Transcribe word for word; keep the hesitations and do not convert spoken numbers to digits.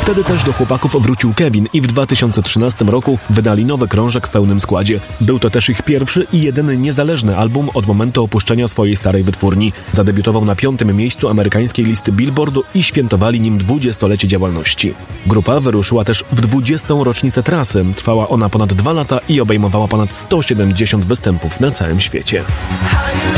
Wtedy też do chłopaków wrócił Kevin i w dwa tysiące trzynastym roku wydali nowy krążek w pełnym składzie. Był to też ich pierwszy i jedyny niezależny album od momentu opuszczenia swojej starej wytwórni. Zadebiutował na piątym miejscu amerykańskiej listy Billboardu i świętowali nim dwudziestolecie działalności. Grupa wyruszyła też w dwudziestą rocznicę trasy. Trwała ona ponad dwa lata i obejmowała ponad sto siedemdziesiąt występów na całym świecie.